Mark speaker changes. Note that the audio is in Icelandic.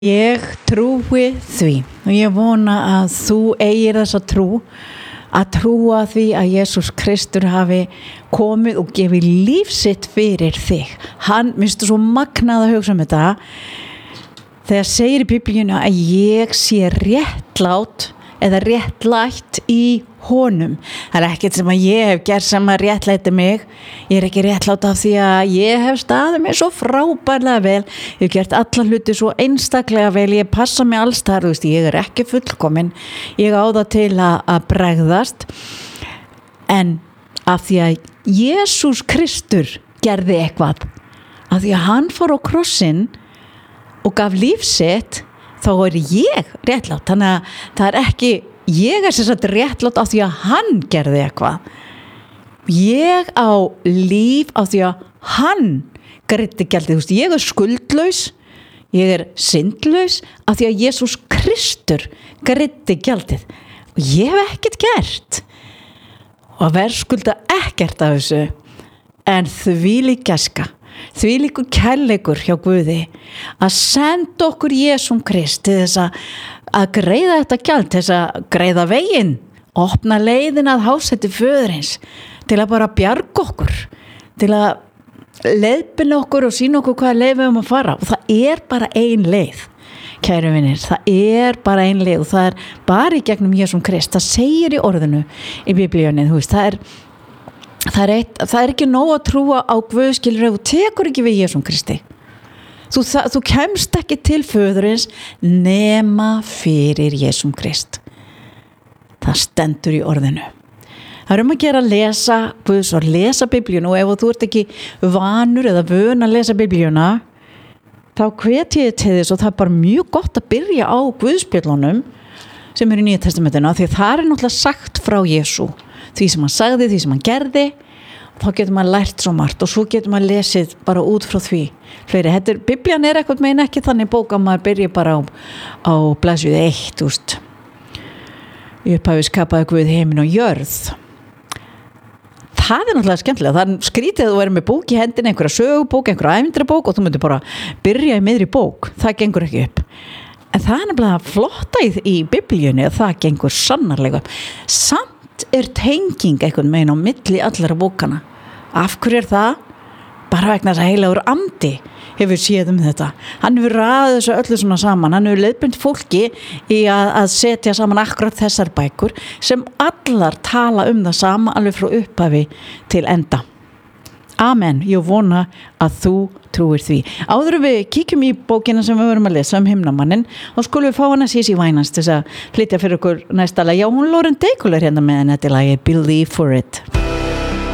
Speaker 1: Ég trúi því og ég vona að þú eigir þessa trú að trúa því að Jesús Kristur hafi komið og gefið líf sitt fyrir þig. Hann, minnstu svo magnað að hugsa þetta, þegar segir í Biblíunni að ég sé réttlát eða réttlætt í honum. Það er ekkert sem að ég hef gert sem að réttlæti mig. Ég er ekki réttlátt af því að ég hef staðið mig svo frábærlega vel. Ég hef gert alla hluti svo einstaklega vel. Ég passa mig alls þar, þú veist, ég er ekki fullkomin. Ég á það til að bregðast. En af því að Jesús Kristur gerði eitthvað, af því að hann fór á krossinn og gaf líf sitt, þá er ég réttlátt. Þannig að það er ekki, ég er sem sagt réttlátt af því að hann gerði eitthvað. Ég á líf af því að hann greiddi gjaldið. Þú veist, ég er skuldlaus, ég er syndlaus af því að Jesús Kristur greiddi gjaldið. Og ég hef ekkert gert. Og að verðskulda ekkert af þessu, en þvílík gæska. Þvílíkur kærleikur hjá Guði að senda okkur Jesúm Krist til þess að greiða þetta gjald, til þess að greiða veginn, opna leiðin að hásæti föðurins, til að bara bjarga okkur, til að leiðbina okkur og sína okkur hvaða leið við höfum að fara. Og það er bara ein leið, kæru vinir, það er bara ein leið og það er bara í gegnum Jesúm Krist. Það segir í orðinu í Biblíunni, þú veist, það er ekki nóg að trúa á Guð, skilur, ef þú tekur ekki við Jesúm Kristi. Þú kemst ekki til föðurins nema fyrir Jesúm Krist. Það stendur í orðinu. Það er að gera að lesa Guðs og lesa Biblíuna, og ef þú ert ekki vanur eða vön að lesa Biblíuna, þá hvet ég til þess, og það er bara mjög gott að byrja á Guðspjöllunum sem eru í Nýja testamentinu, því það er náttúrulega sagt frá Jesú, því sem hann sagði, því sem hann gerði. Þá getur maður lært svo margt og svo getur maður lesið bara út frá því fleiri. Biblían er eitthvað megin ekki þannig bók að maður byrja bara á blaðsíðu 1, þú veist. Í upphafi skapaði Guð heiminn og jörð. Það er náttúrulega skemmtilega. Það er skrítið að þú verður með bók í hendinni, einhverja sögubók, einhverja ævintýrabók, og þú myndir bara byrja í miðri bók. Það gengur ekki upp. En það er nefnilega flotta í Biblíunni að það gengur sannarlega upp. Samt er tenging einhvern megin á milli allra bókana. Af hverju er það? Bara vegna þess að heilagur andi hefur séð þetta. Hann hefur raðið þessu öllu svona saman. Hann hefur leiðbeint fólki í að setja saman akkurat þessar bækur sem allar tala það sama alveg frá upphafi til enda. Amen. Ég vona að þú trúir því. Áður við kíkjum í bókina sem við vorum að lesa himnamannin, og skulum við fá hana Sissy Winans til að flytja fyrir okkur næsta lag. Já, hún Lauren Daigle hérna með þetta lagi Believe for It.